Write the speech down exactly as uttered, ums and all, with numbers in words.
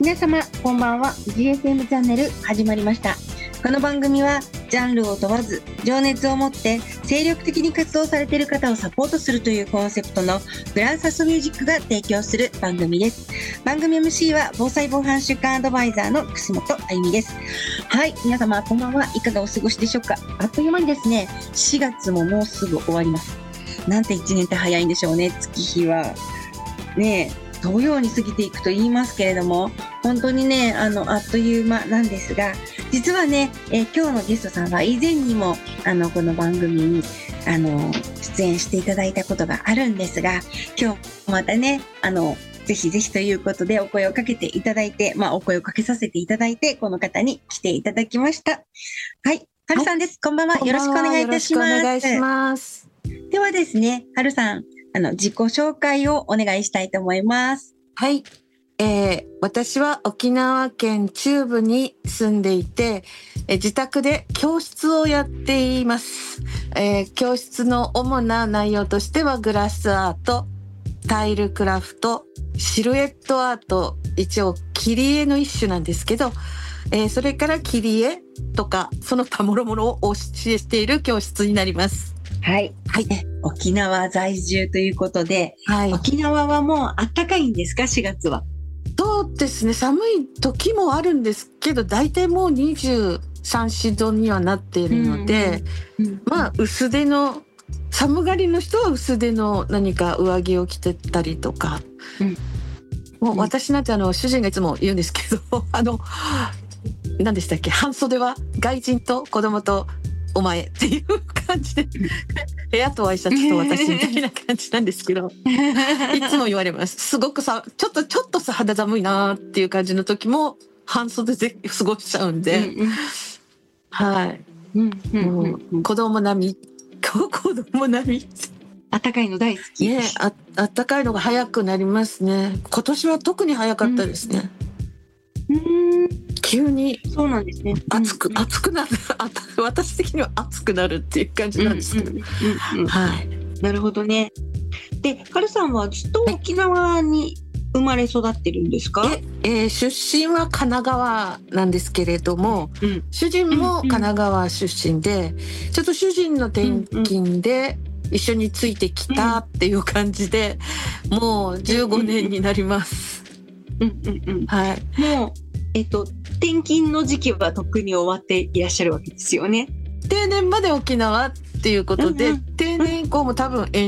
皆様こんばんは。 ジーエスエム チャンネル始まりました。この番組はジャンルを問わず情熱を持って精力的に活動されている方をサポートするというコンセプトのグランサスミュージックが提供する番組です。番組 エムシー は防災防犯週間アドバイザーの楠本あゆみです。はい、皆様こんばんは。いかがお過ごしでしょうか。あっという間にですね、しがつももうすぐ終わります。なんていちねんって早いんでしょうね。月日はねえ飛ぶように過ぎていくと言いますけれども、本当にね、あの、あっという間なんですが、実はね、えー今日のゲストさんは以前にも、あの、この番組に、あの、出演していただいたことがあるんですが、今日またね、あの、ぜひぜひということでお声をかけていただいて、まあ、お声をかけさせていただいて、この方に来ていただきました。はい、はるさんです。こんばんは。よろしくお願いいたします。 よろしくお願いします。 ではですね、はるさん、あの、自己紹介をお願いしたいと思います。 はい、えー、私は沖縄県中部に住んでいて、えー自宅で教室をやっています。えー教室の主な内容としてはグラスアート、タイルクラフト、シルエットアート、一応切り絵の一種なんですけど、えーそれから切り絵とかその他もろもろをお教えしている教室になります。 はい。 はい、 ね沖縄在住ということで、 はい、 沖縄はもう暖かいんですか、しがつは。 そうですね、寒い時もあるんですけど、大体もうにじゅうさん、よんどにはなっているので、 うんうんまあ薄手の、寒がりの人は薄手の何か上着を着てたりとか、 うんもう私なんてあの主人がいつも言うんですけど、あの何でしたっけ、半袖は外人と子供とお前っていう感じで、部屋とワイシャツと私みたいな感じなんですけど、いつも言われます。すごくさ、ちょっとちょっとさ肌寒いなっていう感じの時も半袖で過ごしちゃうんで、 うんうんはい、 うんうんもうんうんう子供並み、子供並み。 暖かいの大好き。 ね、あ、あったかいのが早くなりますね。今年は特に早かったですね。 うーん、 急にそうなんですね。 暑く、 うんうん暑くなる。あた私的には暑くなるっていう感じなんですけど。 うんうんうんうんはい。 なるほどね。で、はるさんはずっと沖縄に生まれ育ってるんですか？ え、えー出身は神奈川なんですけれども、 うん主人も神奈川出身で、ちょっと主人の転勤で一緒についてきたっていう感じで、もうじゅうごねんになります。 うんうんうん。 はい。 もう、えっと、転勤の時期はとっくに終わっていらっしゃるわけですよね。 定年まで沖縄っていうことで、 うんうん定年以降も多分